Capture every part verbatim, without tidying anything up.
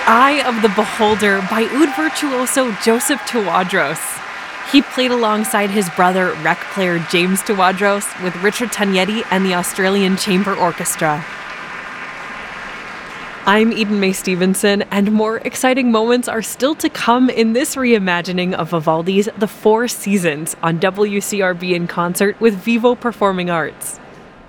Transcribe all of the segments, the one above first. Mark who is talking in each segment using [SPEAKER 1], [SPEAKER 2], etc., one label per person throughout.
[SPEAKER 1] Eye of the Beholder by oud virtuoso Joseph Tawadros. He played alongside his brother, rec player James Tawadros, with Richard Tagnetti and the Australian Chamber Orchestra. I'm Eden May Stevenson, and more exciting moments are still to come in this reimagining of Vivaldi's The Four Seasons on W C R B in concert with Vivo Performing Arts.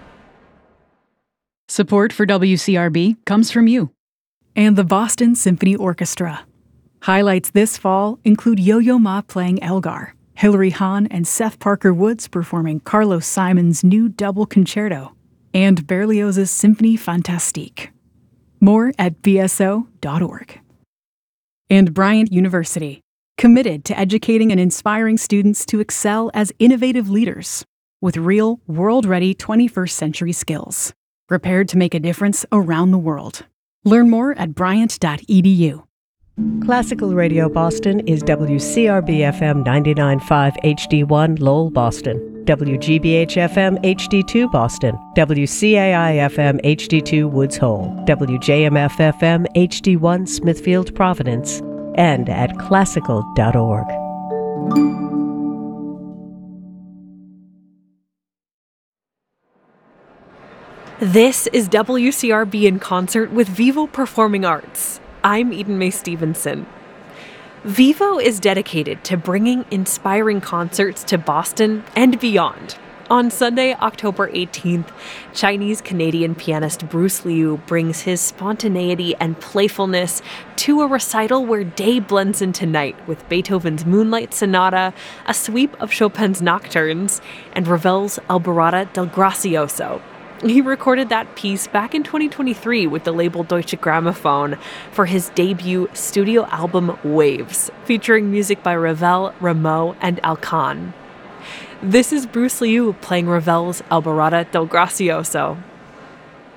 [SPEAKER 2] Support for W C R B comes from you.
[SPEAKER 3] And the Boston Symphony Orchestra. Highlights this fall include Yo-Yo Ma playing Elgar, Hilary Hahn and Seth Parker Woods performing Carlos Simon's new double concerto, and Berlioz's Symphonie Fantastique. More at b s o dot org. And Bryant University, committed to educating and inspiring students to excel as innovative leaders with real, world-ready twenty-first century skills, prepared to make a difference around the world. Learn more at bryant dot e d u.
[SPEAKER 4] Classical Radio Boston is W C R B F M ninety-nine point five H D one Lowell, Boston, W G B H F M H D two Boston, W C A I F M H D two Woods Hole, W J M F F M H D one Smithfield, Providence, and at classical dot org.
[SPEAKER 1] This is W C R B in concert with Vivo Performing Arts. I'm Eden May Stevenson. Vivo is dedicated to bringing inspiring concerts to Boston and beyond. On Sunday, October eighteenth, Chinese-Canadian pianist Bruce Liu brings his spontaneity and playfulness to a recital where day blends into night with Beethoven's Moonlight Sonata, a sweep of Chopin's Nocturnes, and Ravel's Alborada del Gracioso. He recorded that piece back in twenty twenty-three with the label Deutsche Grammophon for his debut studio album Waves, featuring music by Ravel, Rameau, and Alkan. This is Bruce Liu playing Ravel's Alborada del Gracioso.